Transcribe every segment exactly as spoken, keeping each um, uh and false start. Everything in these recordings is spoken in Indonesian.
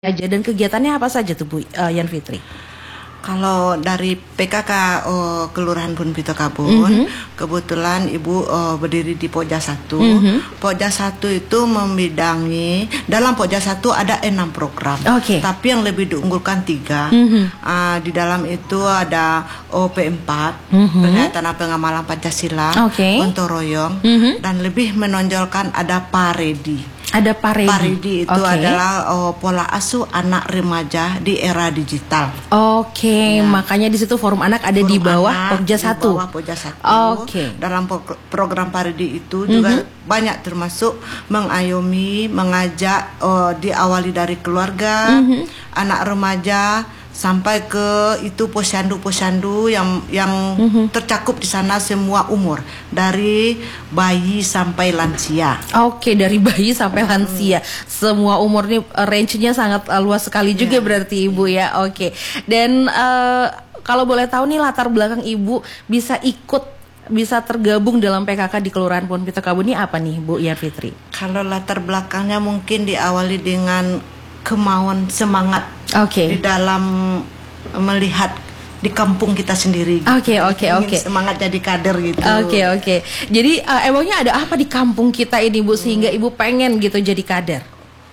aja dan kegiatannya apa saja tuh Bu uh, Yan Fitri? Kalau dari P K K oh, Kelurahan Punpitukabun, mm-hmm. kebetulan Ibu oh, berdiri di Pokja satu. Mm-hmm. Pokja satu itu membidangi, dalam Pokja satu ada enam program, okay. tapi yang lebih diunggulkan tiga. Mm-hmm. uh, Di dalam itu ada O P empat, mm-hmm. peningkatan pengamalan Pancasila, okay. gotong royong, mm-hmm. dan lebih menonjolkan ada paredi. Ada paredi. Paredi itu okay. adalah oh, pola asuh anak remaja di era digital. Oke, okay. ya. Makanya di situ forum anak ada forum di bawah Pokja satu. Di bawah Pokja satu. Oke. Okay. Dalam program paredi itu mm-hmm. juga banyak termasuk mengayomi, mengajak oh, diawali dari keluarga, mm-hmm. anak remaja sampai ke itu posyandu-posyandu yang yang mm-hmm. tercakup di sana semua umur dari bayi sampai lansia. Oke, dari bayi sampai lansia, mm. semua umur nih range-nya sangat uh, luas sekali juga yeah. berarti Ibu ya. Oke, dan uh, kalau boleh tahu nih latar belakang Ibu bisa ikut bisa tergabung dalam P K K di Kelurahan Punpitukabun ini apa nih Bu Yan Fitri? Kalau latar belakangnya mungkin diawali dengan kemauan semangat okay. di dalam melihat di kampung kita sendiri. Oke oke oke. Semangat jadi kader gitu. Oke okay, oke. Okay. Jadi uh, emangnya ada apa di kampung kita ini Bu sehingga hmm. Ibu pengen gitu jadi kader?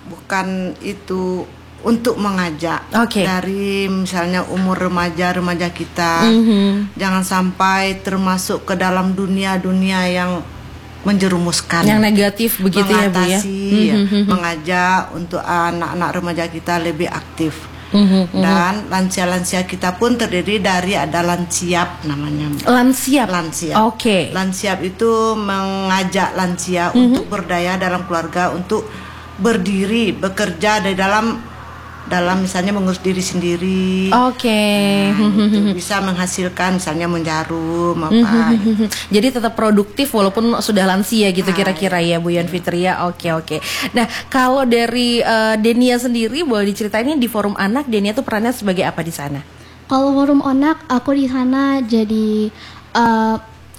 Bukan itu untuk mengajak okay. dari misalnya umur remaja-remaja kita, mm-hmm. jangan sampai termasuk ke dalam dunia-dunia yang menjerumuskan, yang negatif begitu ya Bu ya, ya mm-hmm. mengajak untuk anak-anak remaja kita lebih aktif, mm-hmm. dan lansia-lansia kita pun terdiri dari ada lansiap namanya. Lansiap. Lansiap. Oke. Okay. Lansiap itu mengajak lansia mm-hmm. untuk berdaya dalam keluarga, untuk berdiri, bekerja di dalam dalam misalnya mengurus diri sendiri. Oke. Okay. Nah, bisa menghasilkan misalnya menjarum apa. Gitu. Jadi tetap produktif walaupun sudah lansia gitu kira-kira ya Bu Yan Fitri ya. Oke oke. Nah kalau dari uh, Denia sendiri boleh diceritain di forum anak Denia tuh perannya sebagai apa di sana? Kalau forum anak aku di sana jadi uh,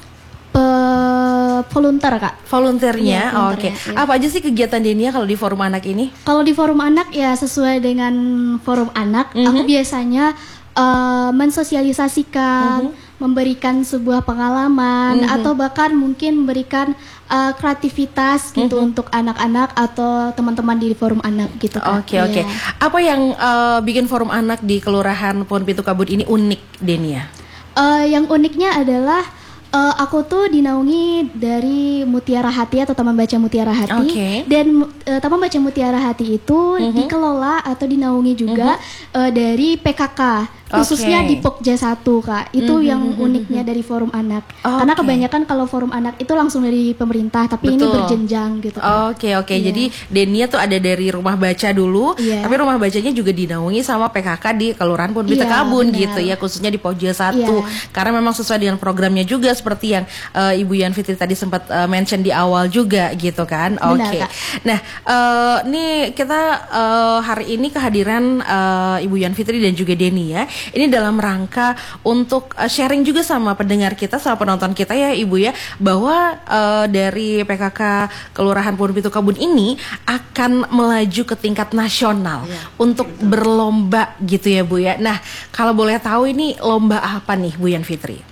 volunteer Kak. Volunteernya, ya, oh, oke. Okay. Ya. Apa aja sih kegiatan Denia kalau di forum anak ini? Kalau di forum anak ya sesuai dengan forum anak, mm-hmm. aku biasanya uh, mensosialisasikan, mm-hmm. memberikan sebuah pengalaman, mm-hmm. atau bahkan mungkin memberikan uh, kreativitas gitu mm-hmm. untuk anak-anak atau teman-teman di forum anak gitu Kak. Oke okay, oke. Okay. Yeah. Apa yang uh, bikin forum anak di Kelurahan Punpitukabun ini unik Denia? Uh, yang uniknya adalah Uh, aku tuh dinaungi dari Mutiara Hati atau Taman Baca Mutiara Hati, okay. dan uh, Taman Baca Mutiara Hati itu uh-huh. dikelola atau dinaungi juga uh-huh. uh, dari P K K, khususnya okay. di Pokja satu Kak. Itu uh-huh. yang uniknya dari forum anak, okay. karena kebanyakan kalau forum anak itu langsung dari pemerintah, tapi Betul. ini berjenjang gitu. Oke okay, oke. Okay. Yeah. Jadi Denia tuh ada dari rumah baca dulu, yeah. tapi rumah bacanya juga dinaungi sama P K K di Kelurahan Punpitukabun yeah, gitu ya, khususnya di Pokja satu, yeah. karena memang sesuai dengan programnya juga seperti yang uh, Ibu Yan Fitri tadi sempat uh, mention di awal juga gitu kan. Oke. Okay. Nah, uh, nih kita uh, hari ini kehadiran uh, Ibu Yan Fitri dan juga Denia ini dalam rangka untuk uh, sharing juga sama pendengar kita, sama penonton kita ya Ibu ya, bahwa uh, dari P K K Kelurahan Punpitukabun ini akan melaju ke tingkat nasional ya, untuk gitu. berlomba gitu ya Bu ya. Nah, kalau boleh tahu ini lomba apa nih Bu Yan Fitri?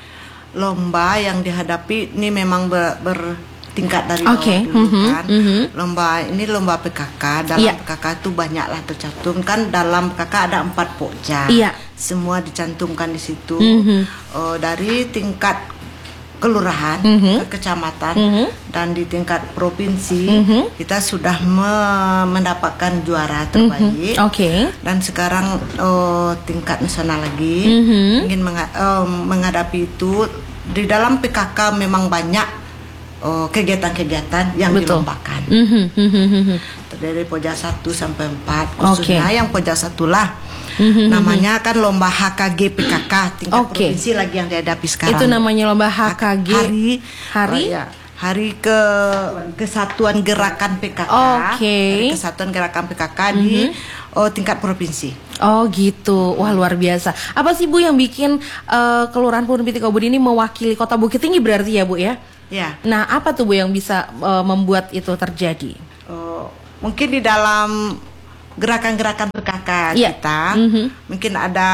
Lomba yang dihadapi ini memang ber, bertingkat dari okay. bawah dulu mm-hmm. kan. Mm-hmm. Lomba ini lomba P K K. Dalam yeah. P K K itu banyaklah tercantum kan. Dalam P K K ada empat pokja. Yeah. Semua dicantumkan di situ. Mm-hmm. uh, dari tingkat kelurahan mm-hmm. ke kecamatan mm-hmm. dan di tingkat provinsi mm-hmm. kita sudah me- mendapatkan juara terbaik. Mm-hmm. Oke. Okay. Dan sekarang uh, tingkat nasional lagi mm-hmm. ingin mengha- uh, menghadapi itu. Di dalam P K K memang banyak uh, kegiatan-kegiatan yang Betul. dilombakan. Mm-hmm. Dari Pokja satu sampai empat, khususnya okay. yang Pokja satu lah. Mm-hmm. Namanya kan lomba H K G P K K tingkat okay. provinsi lagi yang dihadapi sekarang. Itu namanya lomba H K G. Hari hari oh, ya. Hari ke Kesatuan Gerakan P K K. Okay. Hari Kesatuan Gerakan P K K mm-hmm. di oh, tingkat provinsi. Oh gitu, wah luar biasa. Apa sih Bu yang bikin uh, Kelurahan Punpitukabun ini mewakili Kota Bukit Tinggi berarti ya Bu ya? Ya. Nah apa tuh Bu yang bisa uh, membuat itu terjadi? Uh, mungkin di dalam gerakan-gerakan P K K yeah. kita, mm-hmm. mungkin ada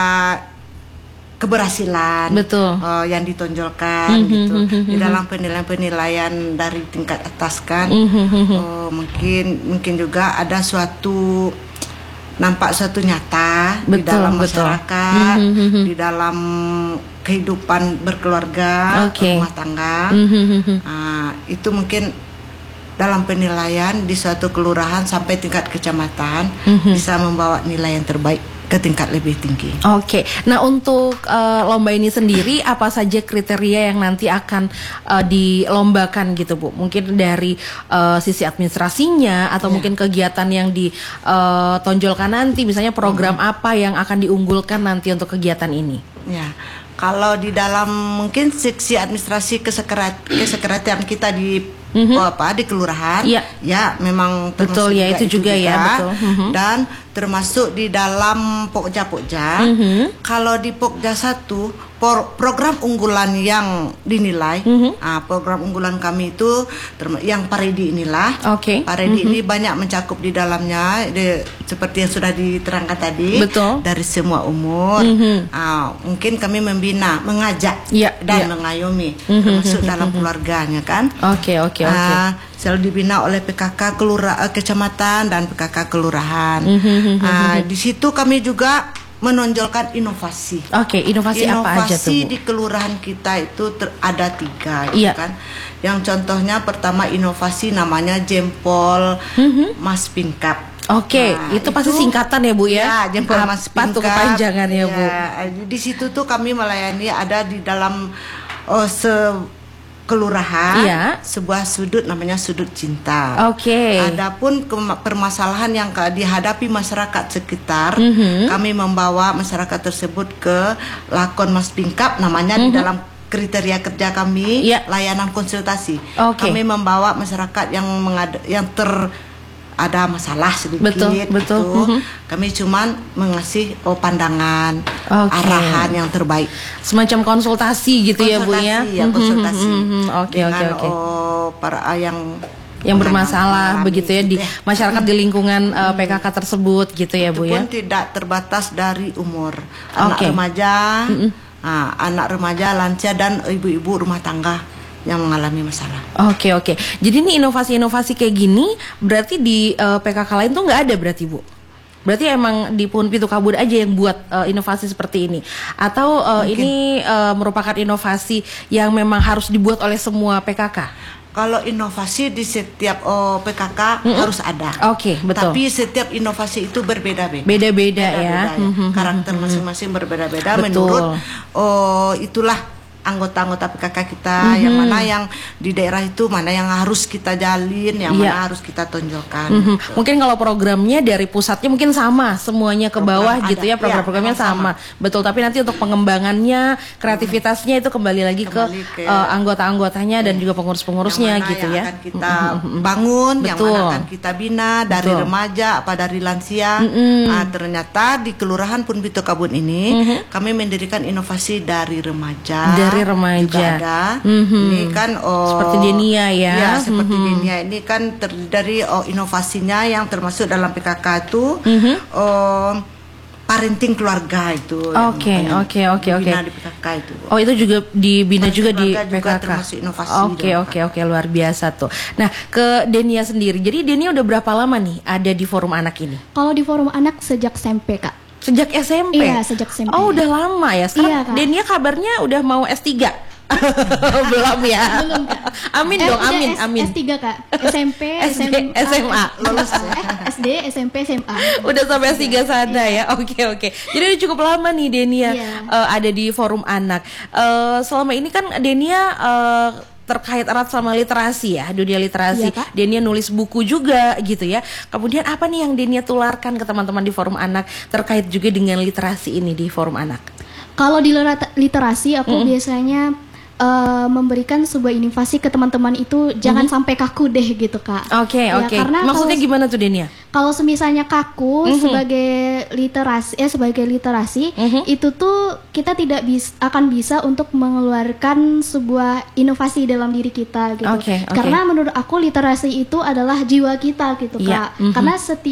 keberhasilan betul uh, yang ditonjolkan mm-hmm, gitu mm-hmm, di dalam penilaian-penilaian dari tingkat atas kan mm-hmm. uh, mungkin mungkin juga ada suatu nampak suatu nyata betul, di dalam masyarakat mm-hmm. di dalam kehidupan berkeluarga okay. rumah tangga mm-hmm. uh, itu mungkin dalam penilaian di suatu kelurahan sampai tingkat kecamatan mm-hmm. bisa membawa nilai yang terbaik ke tingkat lebih tinggi. Oke, okay. Nah untuk uh, lomba ini sendiri apa saja kriteria yang nanti akan uh, dilombakan gitu Bu? Mungkin dari uh, sisi administrasinya atau yeah. mungkin kegiatan yang ditonjolkan uh, nanti, misalnya program mm-hmm. apa yang akan diunggulkan nanti untuk kegiatan ini? Ya, yeah. Kalau di dalam mungkin seksi administrasi kesekret kesekretariatan kita di Mm-hmm. oh, apa di kelurahan ya, ya memang betul ya itu juga, juga ya betul mm-hmm. dan termasuk di dalam Pokja-Pokja mm-hmm. kalau di Pokja satu por- program unggulan yang dinilai mm-hmm. nah, program unggulan kami itu term- yang Paredi inilah okay. Paredi mm-hmm. ini banyak mencakup di dalamnya di, seperti yang sudah diterangkan tadi betul. Dari semua umur mm-hmm. nah, mungkin kami membina mengajak ya, dan ya. mengayomi mm-hmm. termasuk dalam keluarganya kan oke okay, oke okay. Okay, okay. Uh, selalu dibina oleh P K K kelura, uh, kecamatan dan P K K kelurahan. Mm-hmm. uh, di situ kami juga menonjolkan inovasi. Oke, okay, inovasi, inovasi apa aja tuh? Inovasi di kelurahan kita itu ter- ada tiga, iya. kan? Yang contohnya pertama inovasi namanya Jempol mm-hmm. Mas Pinkap. Oke, okay, nah, itu pasti itu, singkatan ya Bu ya? Ya, Jempol Mas Pinkap. Apa tuh kepanjangannya ya, Bu? Di situ tuh kami melayani ada di dalam oh, se kelurahan iya. sebuah sudut namanya sudut cinta. Oke. Okay. Adapun ke- permasalahan yang ke- dihadapi masyarakat sekitar, mm-hmm. kami membawa masyarakat tersebut ke lakon Mas Pinkap namanya mm-hmm. di dalam kriteria kerja kami yeah. layanan konsultasi. Okay. Kami membawa masyarakat yang mengad- yang ter ada masalah sedikit betul, betul. Gitu. Mm-hmm. Kami cuman mengasih oh, pandangan, okay. arahan yang terbaik. Semacam konsultasi gitu konsultasi, ya Bu ya. ya konsultasi. Oke oke oke. Oh, para yang yang bermasalah begitu ya di ya. masyarakat di lingkungan uh, P K K tersebut gitu ya Bu ya. Itu pun tidak terbatas dari umur. Anak okay. remaja, mm-hmm. nah, anak remaja, lansia dan ibu-ibu rumah tangga yang mengalami masalah. Oke oke. Jadi ini inovasi-inovasi kayak gini berarti di uh, P K K lain tuh nggak ada berarti Bu? Berarti emang di Puhun Pitukabun aja yang buat uh, inovasi seperti ini? Atau uh, ini uh, merupakan inovasi yang memang harus dibuat oleh semua P K K? Kalau inovasi di setiap oh, P K K mm-hmm. harus ada. Oke, okay, betul. Tapi setiap inovasi itu berbeda-beda. Beda-beda ya. ya. Mm-hmm. Karakter masing-masing berbeda-beda betul. Menurut oh itulah anggota-anggota P K K kita mm-hmm. yang mana yang di daerah itu mana yang harus kita jalin, yang yeah. mana harus kita tonjolkan. Mm-hmm. Gitu. Mungkin kalau programnya dari pusatnya mungkin sama semuanya ke Program bawah ada. gitu ya program-programnya ya, sama. sama. Betul. Tapi nanti untuk pengembangannya, kreativitasnya itu kembali lagi kembali ke, ke uh, anggota-anggotanya dan juga pengurus-pengurusnya gitu yang ya. Yang akan kita bangun, betul. yang mana akan kita bina dari betul. remaja apa dari lansia. Mm-hmm. Nah, ternyata di Kelurahan Puhun Pitukabun ini mm-hmm. kami mendirikan inovasi dari remaja. Dari dari remaja ada. Mm-hmm. Ini kan oh, seperti Denia ya. Ya, seperti mm-hmm. Denia ini kan terdiri dari oh, inovasinya yang termasuk dalam P K K itu mm-hmm. oh, parenting keluarga itu. Oke, oke, oke, oke. Di P K K itu. Oh, itu juga dibina juga di P K K. Termasuk inovasi. Oke, oke, oke, luar biasa tuh. Nah, ke Denia sendiri. Jadi Denia udah berapa lama nih ada di Forum Anak ini? Kalau di Forum Anak sejak S M P, Kak. Sejak S M P? Iya, sejak S M P. Oh, udah lama ya. Sekarang iya, Denia kabarnya udah mau S tiga. Belum ya? Belum, Kak. Amin eh, dong, amin, S- amin. S tiga, Kak. S M P, S M A, S M A. Lulus S D, S M P, S M A. Udah sampai S tiga sana ya. Oke, oke. Jadi udah cukup lama nih Denia yeah. uh, ada di Forum Anak. Uh, selama ini kan Denia uh, terkait erat sama literasi ya, dunia literasi. Iya, Denia nulis buku juga gitu ya. Kemudian apa nih yang Denia tularkan ke teman-teman di Forum Anak terkait juga dengan literasi ini di Forum Anak? Kalau di literasi aku mm. biasanya uh, memberikan sebuah inovasi ke teman-teman itu jangan mm-hmm. sampai kaku deh gitu, Kak. Oke, okay, ya, oke. Okay. Maksudnya kalo, gimana tuh Denia? Kalau semisalnya kaku mm-hmm. sebagai literasi eh sebagai literasi mm-hmm. itu tuh kita tidak bis, akan bisa untuk mengeluarkan sebuah inovasi dalam diri kita gitu. Okay, okay. Karena menurut aku literasi itu adalah jiwa kita gitu, Kak. Yeah. Mm-hmm. Karena setiap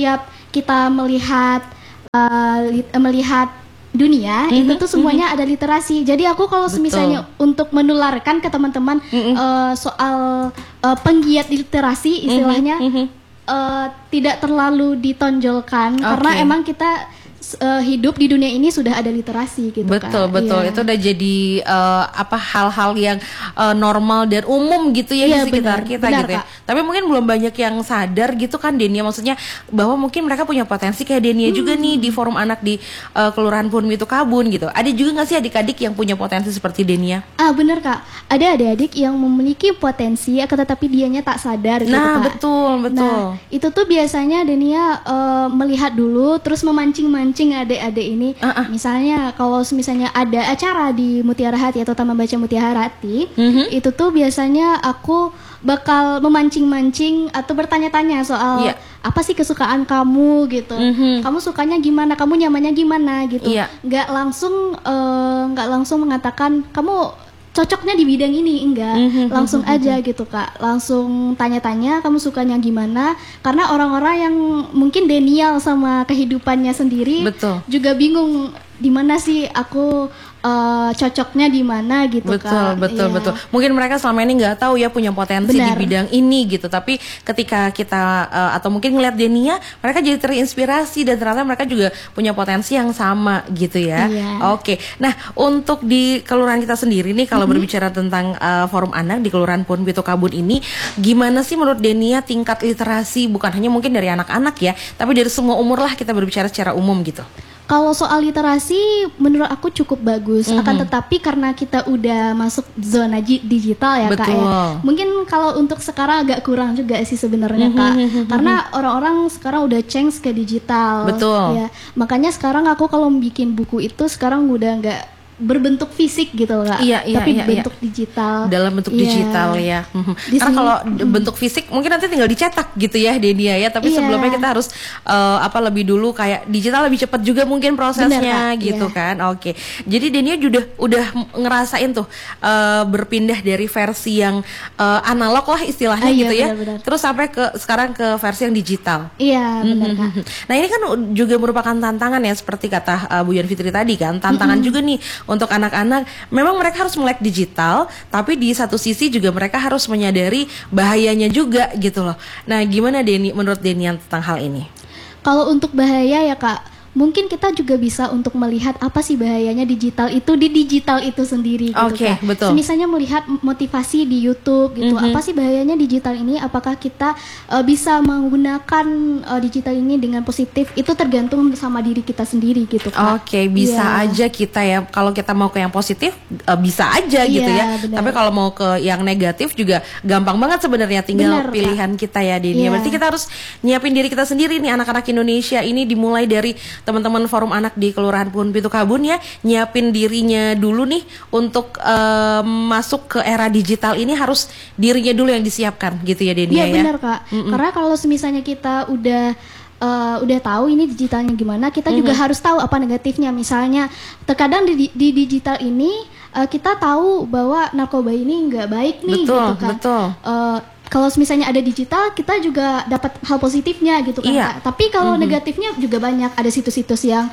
kita melihat uh, li, uh, melihat dunia, mm-hmm, itu tuh semuanya, mm-hmm, ada literasi. Jadi aku kalau misalnya untuk menularkan ke teman-teman, mm-hmm, uh, soal uh, penggiat literasi istilahnya, mm-hmm, uh, tidak terlalu ditonjolkan, okay, karena emang kita Uh, hidup di dunia ini sudah ada literasi gitu. Betul, Kak. Betul, Iya. Itu udah jadi uh, apa hal-hal yang uh, normal dan umum gitu ya, iya, di sekitar benar, kita benar, gitu ya. Kak. Tapi mungkin belum banyak yang sadar gitu kan Denia, maksudnya bahwa mungkin mereka punya potensi kayak Denia, hmm, juga nih di forum anak di uh, Kelurahan Pun Pitukabun gitu. Ada juga nggak sih adik-adik yang punya potensi seperti Denia? Ah benar Kak, ada adik-adik yang memiliki potensi akan tetapi dianya tak sadar gitu, nah, Kak. betul, betul. Nah, itu tuh biasanya Denia uh, melihat dulu terus memancing-mancing adik-adik ini, uh-uh. misalnya kalau misalnya ada acara di Mutiara Hati atau Taman Baca Mutiara Hati, uh-huh. itu tuh biasanya aku bakal memancing-mancing atau bertanya-tanya soal, yeah, apa sih kesukaan kamu gitu, uh-huh. kamu sukanya gimana, kamu nyamannya gimana gitu, yeah. nggak langsung uh, nggak langsung mengatakan kamu cocoknya di bidang ini, enggak, mm-hmm, langsung mm-hmm, aja gitu Kak, langsung tanya-tanya kamu sukanya gimana, karena orang-orang yang mungkin denial sama kehidupannya sendiri, betul, juga bingung di mana sih aku uh, cocoknya di mana gitu, betul, Kak. Betul, iya. betul. Mungkin mereka selama ini nggak tahu ya punya potensi, benar, di bidang ini gitu. Tapi ketika kita uh, atau mungkin ngeliat Denia, mereka jadi terinspirasi dan ternyata mereka juga punya potensi yang sama gitu ya. Iya. Oke. Nah, untuk di kelurahan kita sendiri nih, kalau mm-hmm. berbicara tentang uh, forum anak di Kelurahan Pun Pitukabun ini, gimana sih menurut Denia tingkat literasi, bukan hanya mungkin dari anak-anak ya, tapi dari semua umur lah, kita berbicara secara umum gitu. Kalau soal literasi menurut aku cukup bagus, mm-hmm. akan tetapi karena kita udah masuk zona digital ya, betul, Kak ya. Mungkin kalau untuk sekarang agak kurang juga sih sebenarnya, Kak. Mm-hmm. Karena orang-orang sekarang udah change ke digital. Betul. Ya. Makanya sekarang aku kalau bikin buku itu sekarang udah nggak berbentuk fisik gitu, Kak. Iya, iya, tapi iya, bentuk iya. digital. Dalam bentuk iya. digital ya. Karena kalau mm. bentuk fisik mungkin nanti tinggal dicetak gitu ya Denia ya. Tapi iya. sebelumnya kita harus uh, apa lebih dulu kayak digital lebih cepat juga mungkin prosesnya. Bener, gitu iya. kan. Oke. Jadi Denia juga udah ngerasain tuh uh, berpindah dari versi yang uh, analog lah istilahnya, ah, gitu iya, ya. Bener, bener. Terus sampai ke sekarang ke versi yang digital. Iya, benar, Kak. Nah, ini kan juga merupakan tantangan ya, seperti kata uh, Bu Yan Fitri tadi kan. Tantangan mm-hmm. juga nih untuk anak-anak, memang mereka harus melek digital, tapi di satu sisi juga mereka harus menyadari bahayanya juga gitu loh. Nah, gimana Deni, menurut Denian tentang hal ini? Kalau untuk bahaya ya Kak, mungkin kita juga bisa untuk melihat apa sih bahayanya digital itu di digital itu sendiri gitu, okay, Kak. Betul. Misalnya melihat motivasi di YouTube gitu, mm-hmm. apa sih bahayanya digital ini? Apakah kita uh, bisa menggunakan uh, digital ini dengan positif? Itu tergantung sama diri kita sendiri gitu, Kak. Oke, okay, bisa yeah. aja kita ya. Kalau kita mau ke yang positif uh, bisa aja yeah, gitu ya. Bener. Tapi kalau mau ke yang negatif juga gampang banget sebenarnya, tinggal bener, pilihan Kak. Kita ya Denia. Yeah. Berarti kita harus nyiapin diri kita sendiri nih, anak-anak Indonesia ini, dimulai dari teman-teman forum anak di Kelurahan Pun Pitukabun ya, nyiapin dirinya dulu nih untuk uh, masuk ke era digital ini, harus dirinya dulu yang disiapkan gitu ya Denia ya. Iya benar Kak. Mm-mm. Karena kalau misalnya kita udah uh, udah tahu ini digitalnya gimana, kita mm-hmm. juga harus tahu apa negatifnya. Misalnya terkadang di, di digital ini uh, kita tahu bahwa narkoba ini nggak baik nih, betul, gitu kan. Betul. Uh, Kalau misalnya ada digital, kita juga dapat hal positifnya gitu kan, iya. Kak. Tapi kalau mm-hmm. negatifnya juga banyak. Ada situs-situs yang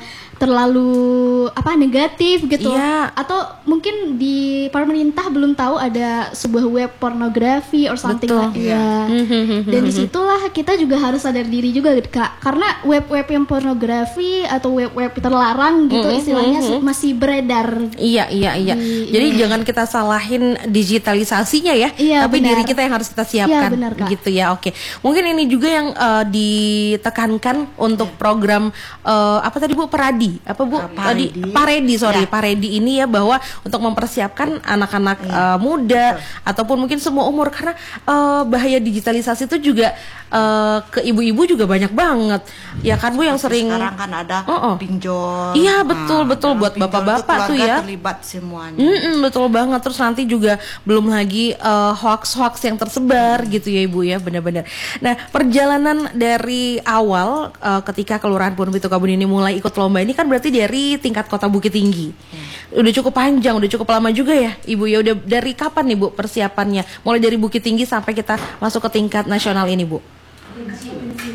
terlalu apa negatif gitu, iya. Atau mungkin di pemerintah belum tahu ada sebuah web pornografi or something like ya. Mm-hmm. Dan disitulah kita juga harus sadar diri juga, Kak. Karena web-web yang pornografi atau web-web terlarang gitu, mm-hmm. istilahnya mm-hmm. masih beredar. Iya, iya, iya. Di, Jadi iya. jangan kita salahin digitalisasinya ya, iya, tapi benar. Diri kita yang harus kita siapkan. Ya, benar, Kak. Gitu ya, oke. Mungkin ini juga yang uh, ditekankan untuk program uh, apa tadi Bu, Paradi, apa Bu? Uh, tadi Paredi, sorry, ya. Paredi ini ya, bahwa untuk mempersiapkan anak-anak ya. uh, muda Betul. Ataupun mungkin semua umur, karena uh, bahaya digitalisasi itu juga uh, ke ibu-ibu juga banyak banget. Ya kan Bu, yang sering sekarang kan ada uh-uh. pinjol. Iya, betul, nah, betul buat bapak-bapak tuh ya. Terlibat semuanya. Mm-mm, betul banget. Terus nanti juga belum lagi uh, hoax-hoax yang tersebar gitu ya Ibu ya, benar-benar. Nah, perjalanan dari awal uh, ketika Kelurahan Pun Pitukabun ini mulai ikut lomba ini kan berarti dari tingkat Kota Bukit Tinggi. Hmm. Udah cukup panjang, udah cukup lama juga ya Ibu ya. Udah dari kapan nih Bu persiapannya? Mulai dari Bukit Tinggi sampai kita masuk ke tingkat nasional ini Bu?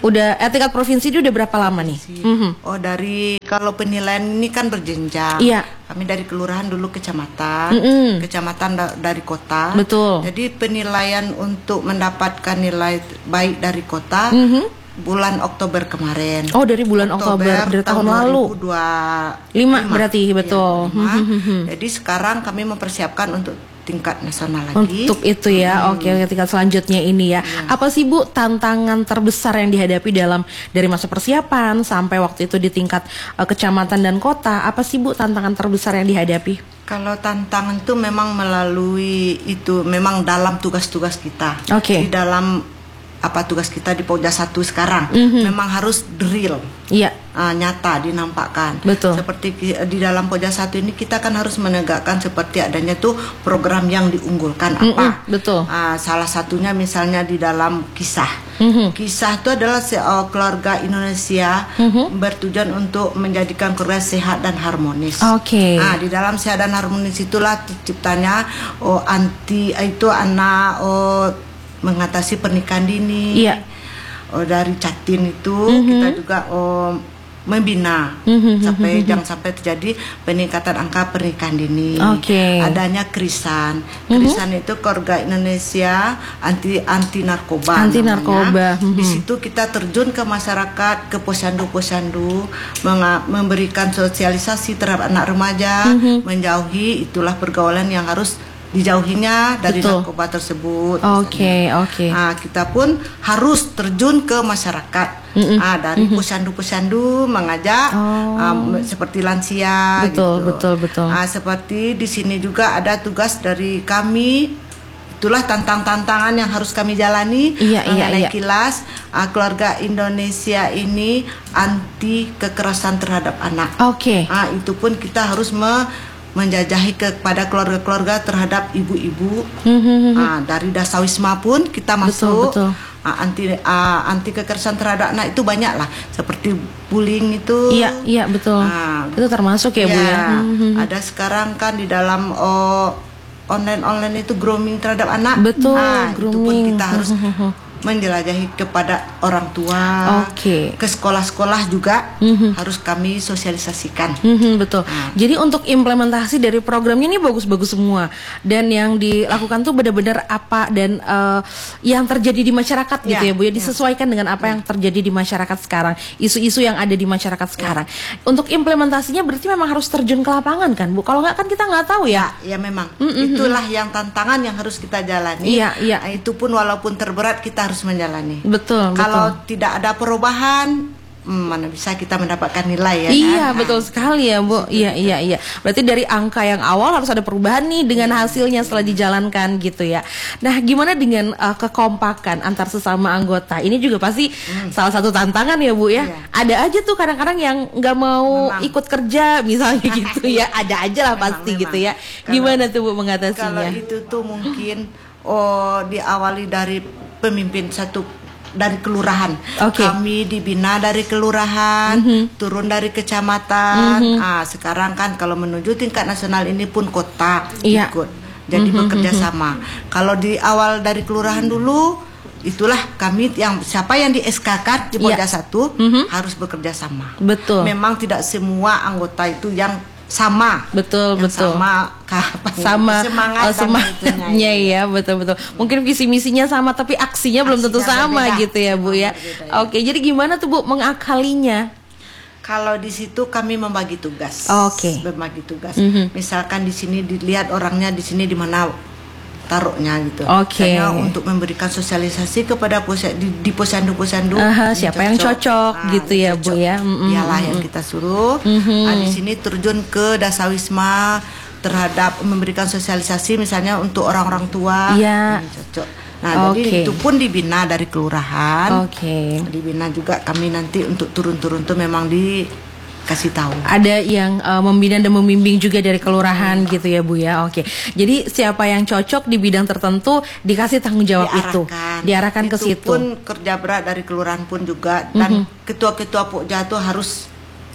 Udah eh, tingkat provinsi itu udah berapa lama nih? Mm-hmm. Oh dari kalau penilaian ini kan berjenjang. Iya. Kami dari kelurahan dulu kecamatan, mm-hmm. kecamatan da- dari kota. Betul. Jadi penilaian untuk mendapatkan nilai baik dari kota. Mm-hmm. Bulan Oktober kemarin. Oh dari bulan Oktober, Oktober dari tahun lalu. dua ribu dua puluh lima berarti betul. Ya, jadi sekarang kami mempersiapkan untuk tingkat nasional lagi. Untuk itu ya, hmm. oke tingkat selanjutnya ini ya. ya. Apa sih Bu tantangan terbesar yang dihadapi dalam dari masa persiapan sampai waktu itu di tingkat uh, kecamatan dan kota? Apa sih Bu tantangan terbesar yang dihadapi? Kalau tantangan itu memang melalui itu memang dalam tugas-tugas kita. Oke. Okay. Di dalam apa tugas kita di Pokja satu sekarang mm-hmm. memang harus drill, iya, uh, nyata dinampakkan. Betul. Seperti di dalam Pokja satu ini kita kan harus menegakkan seperti adanya tuh program yang diunggulkan apa. Mm-hmm. Betul. Uh, salah satunya misalnya di dalam kisah. Mm-hmm. Kisah itu adalah uh, keluarga Indonesia mm-hmm. bertujuan untuk menjadikan keluarga sehat dan harmonis. Oke. Okay. Nah di dalam sehat dan harmonis itulah terciptanya oh anti itu anak oh mengatasi pernikahan dini. Iya. Oh, dari Catin itu mm-hmm. kita juga oh, membina mm-hmm. sampai mm-hmm. jangan sampai terjadi peningkatan angka pernikahan dini. Okay. Adanya Krisan. Krisan mm-hmm. itu keluarga Indonesia anti anti narkoba. Anti narkoba. Mm-hmm. Di situ kita terjun ke masyarakat, ke posyandu-posyandu, meng- memberikan sosialisasi terhadap anak remaja, mm-hmm. menjauhi itulah pergaulan yang harus dijauhinya dari Betul. narkoba tersebut. Oke, oke. Okay, okay. Nah, kita pun harus terjun ke masyarakat. Mm-mm. Ah, dari mm-hmm. posyandu-posyandu mengajak oh. um, seperti lansia. Betul, gitu. betul, betul. Ah, seperti di sini juga ada tugas dari kami. Itulah tantang-tantangan yang harus kami jalani. Iya, iya, iya. Kilas uh, keluarga Indonesia ini anti kekerasan terhadap anak. Oke. Okay. Ah, itu pun kita harus me menjajahi kepada keluarga-keluarga terhadap ibu-ibu. Mm-hmm. uh, dari Dasawisma pun kita masuk. Betul, betul. Uh, anti uh, anti kekerasan terhadap anak itu banyak lah, seperti bullying itu. Iya, iya betul. Uh, itu termasuk ya, ya Bu ya. Mm-hmm. Ada sekarang kan di dalam oh, online-online itu grooming terhadap anak. Betul. Nah, grooming. Itu pun kita harus menjelajahi kepada orang tua, okay. ke sekolah-sekolah juga mm-hmm. harus kami sosialisasikan. Mm-hmm, betul. Nah. Jadi untuk implementasi dari programnya ini bagus-bagus semua, dan yang dilakukan tuh benar-benar apa dan uh, yang terjadi di masyarakat gitu ya, ya Bu ya, disesuaikan ya. dengan apa ya. yang terjadi di masyarakat sekarang, isu-isu yang ada di masyarakat sekarang. Ya. Untuk implementasinya berarti memang harus terjun ke lapangan kan Bu? Kalau nggak kan kita nggak tahu ya. Ya, ya memang. Mm-hmm. Itulah yang tantangan yang harus kita jalani. Iya, iya. Nah, itu pun walaupun terberat kita harus menjalani. Betul. Kalau betul. tidak ada perubahan, hmm, mana bisa kita mendapatkan nilai ya? Iya kan? betul sekali ya Bu. Iya iya iya. Berarti dari angka yang awal harus ada perubahan nih dengan hasilnya setelah dijalankan gitu ya. Nah gimana dengan uh, kekompakan antar sesama anggota? Ini juga pasti hmm. salah satu tantangan ya Bu ya. Iya. Ada aja tuh kadang-kadang yang nggak mau memang. ikut kerja misalnya gitu ya. Ada aja lah memang, pasti memang. gitu ya. Kalau, gimana tuh Bu mengatasinya? Kalau itu tuh mungkin oh diawali dari pemimpin satu dari kelurahan. Okay. Kami dibina dari kelurahan, mm-hmm. turun dari kecamatan. Mm-hmm. Ah, sekarang kan kalau menuju tingkat nasional ini pun kota yeah. ikut. Jadi mm-hmm. bekerja sama. Kalau di awal dari kelurahan dulu, itulah kami yang siapa yang di S K kan di Pokja yeah. satu mm-hmm. harus bekerja sama. Betul. Memang tidak semua anggota itu yang sama, betul yang betul sama sama semangat uh, semangatnya ya betul betul mungkin visi misinya sama tapi aksinya, aksinya belum tentu sama berbeda. Gitu ya Bu ya. Berbeda, ya. Oke jadi gimana tuh Bu mengakalinya? Kalau di situ kami membagi tugas. Oke. Membagi tugas. Mm-hmm. Misalkan di sini dilihat orangnya di sini di mana taruhnya gitu. Oke. Okay. Untuk memberikan sosialisasi kepada posyandu di, di posyandu-posyandu. Uh, siapa cocok. yang cocok nah, gitu ya cocok. Bu ya. Mm-hmm. Dialah yang kita suruh. Mm-hmm. Nah, di sini terjun ke Dasawisma terhadap memberikan sosialisasi misalnya untuk orang-orang tua. Iya. Cocok. Nah, okay. jadi itu pun dibina dari kelurahan. Oke. Okay. Dibina juga kami nanti untuk turun-turun tuh memang di kasih tahu. Ada yang uh, membina dan membimbing juga dari kelurahan hmm. gitu ya Bu ya. Oke. Jadi siapa yang cocok di bidang tertentu dikasih tanggung jawab diarahkan. itu. Diarahkan itu ke situ. Pun kerja berat dari kelurahan pun juga dan mm-hmm. ketua-ketua Pokja itu harus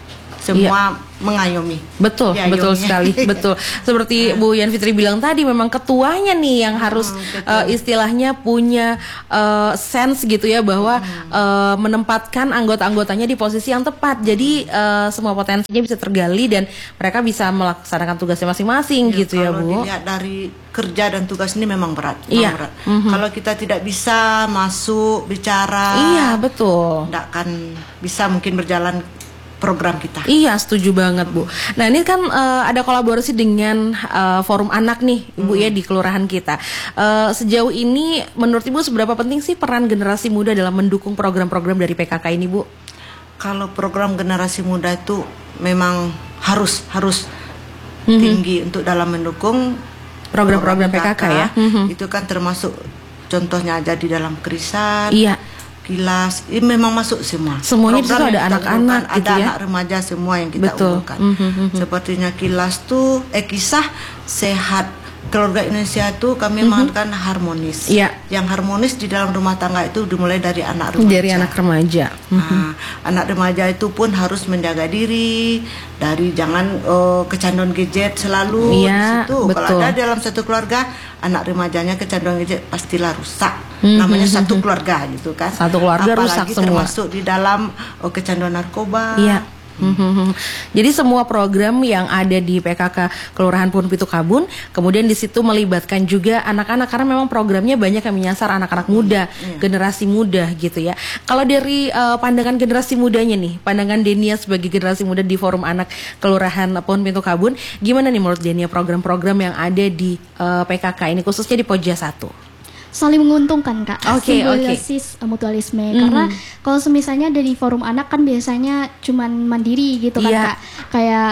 semua ya. mengayomi. Betul, Diayomi. betul sekali, betul. Seperti Bu Yan Fitri bilang tadi, memang ketuanya nih yang harus hmm, uh, istilahnya punya uh, sense gitu ya, bahwa hmm. uh, menempatkan anggota-anggotanya di posisi yang tepat. Jadi uh, semua potensinya bisa tergali dan mereka bisa melaksanakan tugasnya masing-masing ya, gitu ya Bu. Kalau dilihat dari kerja dan tugas ini memang berat. Iya. berat. Mm-hmm. Kalau kita tidak bisa masuk bicara, iya betul, tidak akan bisa mungkin berjalan program kita. Iya, setuju banget Bu. Nah ini kan uh, ada kolaborasi dengan uh, Forum Anak nih Ibu hmm. ya di kelurahan kita. Uh, sejauh ini menurut Ibu seberapa penting sih peran generasi muda dalam mendukung program-program dari P K K ini Bu? Kalau program generasi muda itu memang harus harus mm-hmm. tinggi untuk dalam mendukung program-program P K K, P K K ya. Mm-hmm. Itu kan termasuk contohnya aja di dalam Krisan. Iya. Kilas, ini memang masuk semua. Semuanya di situ ada anak-anak gitu ada ya. Anak remaja semua yang kita Betul. unggulkan. Mm-hmm. Sepertinya Kilas tuh eh kisah sehat keluarga Indonesia tuh kami mm-hmm. mengatakan harmonis. Yeah. Yang harmonis di dalam rumah tangga itu dimulai dari anak remaja. Dari anak remaja. Mm-hmm. Nah, anak remaja itu pun harus menjaga diri dari jangan uh, kecanduan gadget selalu yeah, di situ. Betul. Kalau ada dalam satu keluarga anak remajanya kecanduan gadget pastilah rusak. Mm-hmm. Namanya satu keluarga gitu kan. Satu keluarga apalagi rusak semua. Termasuk di dalam oh, kecanduan narkoba. Iya. Hmm. Jadi semua program yang ada di P K K Kelurahan Puhun Pitu Kabun, kemudian di situ melibatkan juga anak-anak karena memang programnya banyak yang menyasar anak-anak muda, hmm. generasi muda gitu ya. Kalau dari uh, pandangan generasi mudanya nih, pandangan Denia sebagai generasi muda di Forum Anak Kelurahan Puhun Pitu Kabun, gimana nih menurut Denia program-program yang ada di uh, P K K ini khususnya di Pojja satu? Saling menguntungkan Kak, okay, simbiosis okay. mutualisme. Mm-hmm. Karena kalau semisalnya dari Forum Anak kan biasanya cuman mandiri gitu kan yeah. Kak, kayak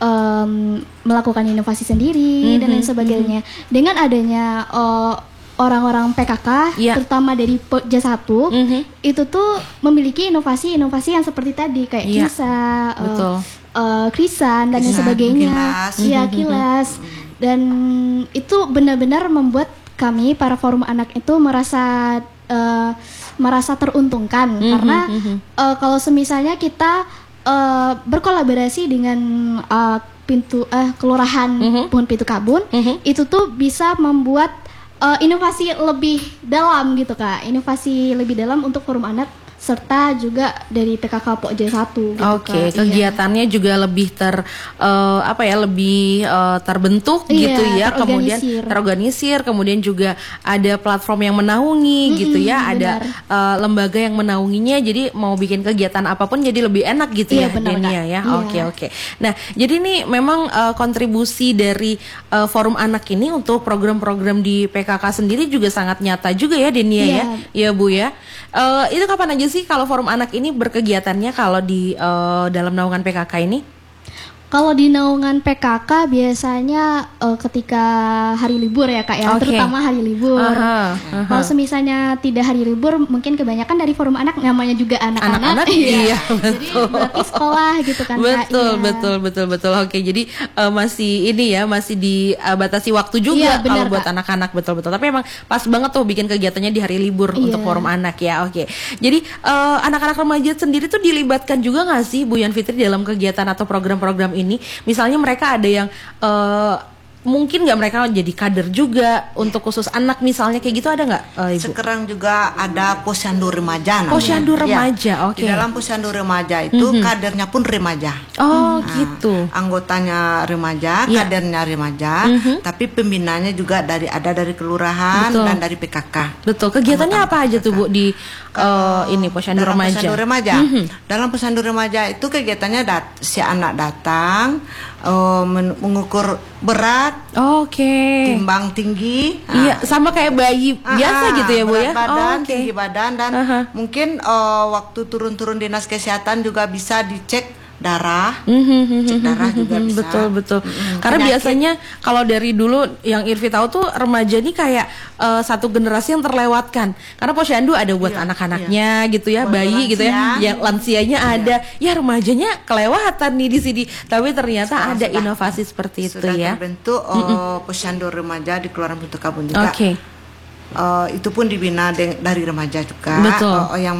um, melakukan inovasi sendiri mm-hmm. dan lain sebagainya. Mm-hmm. Dengan adanya uh, orang-orang P K K, yeah. terutama dari Pojja satu, mm-hmm. itu tuh memiliki inovasi-inovasi yang seperti tadi kayak yeah. kisah, uh, uh, krisan dan lain sebagainya, ya kilas, mm-hmm. dan itu benar-benar membuat kami para Forum Anak itu merasa uh, merasa teruntungkan mm-hmm, karena mm-hmm. Uh, kalau semisalnya kita uh, berkolaborasi dengan uh, pintu uh, kelurahan mm-hmm. Puhun Pitu Kabun, mm-hmm. itu tuh bisa membuat uh, inovasi lebih dalam gitu Kak, inovasi lebih dalam untuk Forum Anak serta juga dari P K K Pojja satu. Gitu, Oke, okay, kegiatannya iya. juga lebih ter uh, apa ya lebih uh, terbentuk iya, gitu ya, kemudian terorganisir, kemudian juga ada platform yang menaungi mm-hmm, gitu ya, ada uh, lembaga yang menaunginya, jadi mau bikin kegiatan apapun jadi lebih enak gitu iya, ya, Denia ya. Oke oke. Okay, okay. Nah, jadi ini memang uh, kontribusi dari uh, Forum Anak ini untuk program-program di P K K sendiri juga sangat nyata juga ya, Denia iya. ya, ya Bu ya. Uh, itu kapan aja sih kalau Forum Anak ini berkegiatannya kalau di uh, dalam naungan P K K ini? Kalau di naungan P K K biasanya uh, ketika hari libur ya Kak ya, okay. terutama hari libur. Uh-huh, uh-huh. Kalau semisalnya tidak hari libur, mungkin kebanyakan dari Forum Anak namanya juga anak-anak. Anak-anak iya, betul. Jadi berarti sekolah gitu kan betul, Kak. Betul, iya. betul, betul, betul. Oke, jadi uh, masih ini ya, masih dibatasi waktu juga iya, kalau buat Kak. Anak-anak, betul-betul. Tapi emang pas banget tuh bikin kegiatannya di hari libur iya. untuk Forum Anak ya. Oke. Jadi uh, anak-anak remaja sendiri tuh dilibatkan juga nggak sih Bu Yan Fitri dalam kegiatan atau program-program ini? Misalnya mereka ada yang uh, mungkin nggak mereka jadi kader juga untuk khusus anak misalnya kayak gitu, ada nggak uh, Ibu? Sekarang juga ada posyandu remaja namanya. Posyandu remaja, ya. Oke. Okay. Di dalam posyandu remaja itu mm-hmm. kadernya pun remaja. Oh, nah, gitu. Anggotanya remaja, yeah. kadernya remaja, mm-hmm. tapi pembinanya juga dari ada dari kelurahan Betul. dan dari P K K. Betul. Kegiatannya Anggota apa aja tuh Bu di uh, ini posyandu remaja? Posyandu remaja. Mm-hmm. Dalam posyandu remaja itu kegiatannya dat- si anak datang uh, men- mengukur berat. Oke. Okay. Timbang tinggi. Iya, nah, sama kayak bayi uh, biasa gitu ya Bu ya. Badan, oh, okay. tinggi badan dan uh-huh. mungkin uh, waktu turun-turun dinas kesehatan juga bisa dicek darah, mm-hmm, cek darah juga bisa. Betul betul. Mm-hmm. Karena Penyakit. biasanya kalau dari dulu yang Irvi tahu tuh remaja ini kayak uh, satu generasi yang terlewatkan. Karena posyandu ada buat iya, anak-anaknya iya. gitu ya, buat bayi lansia. gitu ya, yang lansianya iya. ada. Ya remajanya kelewatan nih di sini. Tapi ternyata Sekarang ada sudah, inovasi seperti itu sudah ya. Sudah terbentuk uh, mm-hmm. posyandu remaja di Kelurahan Pitu Kabun juga. Oke. Okay. Uh, itu pun dibina de- dari remaja juga. Betul. Uh, yang meng-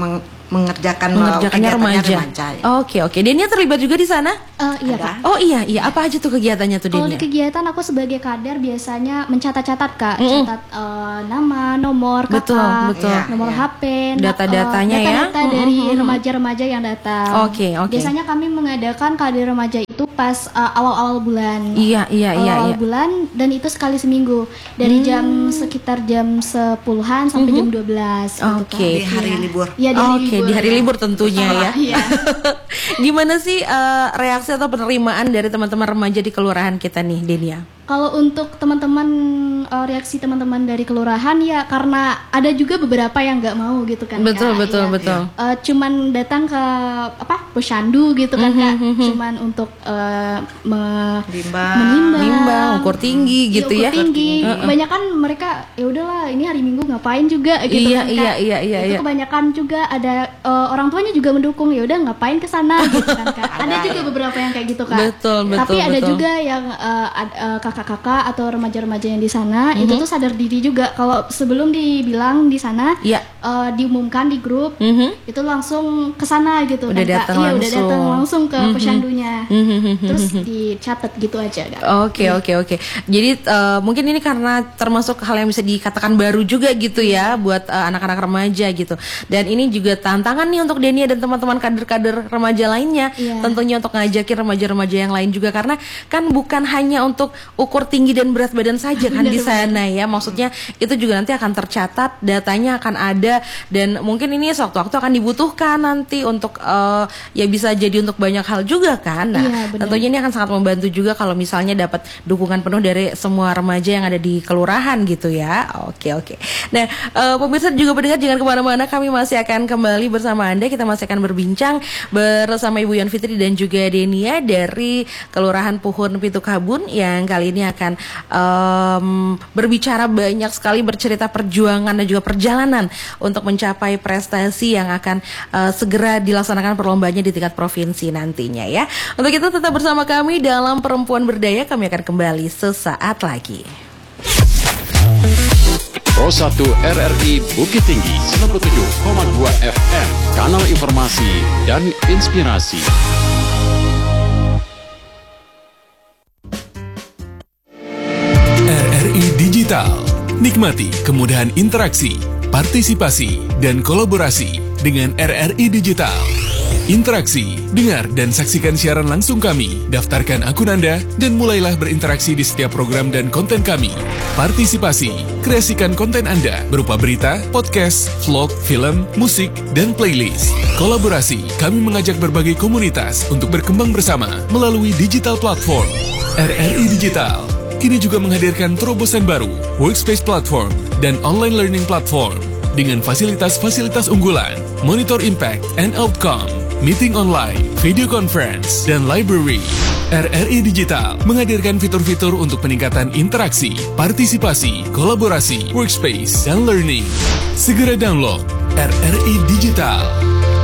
mengerjakan mengerjakannya remaja. remaja ya. Oke oke. Denia terlibat juga di sana? Uh, iya Kak. Oh iya iya. Apa aja tuh kegiatannya tuh Denia? Kalau di kegiatan aku sebagai kader biasanya mencatat-catat Kak, mm. catat uh, nama, nomor kakak, betul, betul. nomor ya. H P, data-datanya uh, ya. Data-data dari remaja-remaja yang datang. Oke okay, oke. Okay. Biasanya kami mengadakan kader remaja itu pas uh, awal-awal bulan. Iya iya iya. Awal iya. bulan dan itu sekali seminggu dari hmm. jam sekitar jam sepuluhan sampai mm-hmm. jam dua belas. Oke. Okay. Di hari ya. libur. Iya di hari Oke libur. Di hari libur tentunya ya. Iya. Gimana sih uh, reaksi atau penerimaan dari teman-teman remaja di kelurahan kita nih, Denia? Kalau untuk teman-teman uh, reaksi teman-teman dari kelurahan ya karena ada juga beberapa yang nggak mau gitu kan. Betul Kak, betul ya. betul. Uh, cuman datang ke apa posyandu gitu kan Kak. Cuman untuk uh, me- menimbang, menimbang, ukur tinggi gitu ya. Ukur ya. tinggi. Uh-uh. Banyak kan mereka ya udahlah ini hari Minggu ngapain juga gitu iya, kan Kak. Iya iya iya Itu iya. kebanyakan juga ada uh, orang tuanya juga mendukung ya udah ngapain ke sana gitu kan Kak. Ada juga beberapa yang kayak gitu Kak. Betul betul. Tapi ada betul. juga yang uh, ad, uh, kakak-kakak atau remaja-remaja yang di sana mm-hmm. itu tuh sadar diri juga kalau sebelum dibilang di sana yeah. uh, diumumkan di grup mm-hmm. itu langsung ke sana gitu udah kan datang Kak. Iya langsung. udah datang langsung ke mm-hmm. posyandunya mm-hmm. terus dicatat gitu aja Kak. Oke oke oke. Jadi uh, mungkin ini karena termasuk hal yang bisa dikatakan baru juga gitu ya buat uh, anak-anak remaja gitu. Dan ini juga tantangan nih untuk Denia dan teman-teman kader-kader remaja lainnya yeah. tentunya untuk ngajakin remaja-remaja yang lain juga karena kan bukan hanya untuk ukur tinggi dan berat badan saja kan di sana ya. Maksudnya itu juga nanti akan tercatat, datanya akan ada dan mungkin ini sewaktu-waktu akan dibutuhkan nanti untuk uh, ya bisa jadi untuk banyak hal juga kan. Nah, iya, tentunya ini akan sangat membantu juga kalau misalnya dapat dukungan penuh dari semua remaja yang ada di kelurahan gitu ya. Oke oke. Nah, uh, pemirsa juga pendengar jangan kemana-mana, kami masih akan kembali bersama Anda. Kita masih akan berbincang bersama Ibu Yon Fitri dan juga Denia dari Kelurahan Puhun Pitukabun yang kali ini akan um, berbicara banyak sekali, bercerita perjuangan dan juga perjalanan untuk mencapai prestasi yang akan uh, segera dilaksanakan perlombanya di tingkat provinsi nantinya ya. Untuk itu tetap bersama kami dalam Perempuan Berdaya, kami akan kembali sesaat lagi. Pro satu R R I Bukit Tinggi sembilan puluh tujuh koma dua F M, kanal informasi dan inspirasi. R R I Digital. Nikmati kemudahan interaksi, partisipasi, dan kolaborasi dengan R R I Digital. Interaksi, dengar dan saksikan siaran langsung kami, daftarkan akun Anda, dan mulailah berinteraksi di setiap program dan konten kami. Partisipasi, kreasikan konten Anda berupa berita, podcast, vlog, film, musik, dan playlist. Kolaborasi, kami mengajak berbagai komunitas untuk berkembang bersama melalui digital platform. R R I Digital kini juga menghadirkan terobosan baru, workspace platform, dan online learning platform dengan fasilitas-fasilitas unggulan, monitor impact and outcome, meeting online, video conference, dan library. R R I Digital menghadirkan fitur-fitur untuk peningkatan interaksi, partisipasi, kolaborasi, workspace, dan learning. Segera download R R I Digital.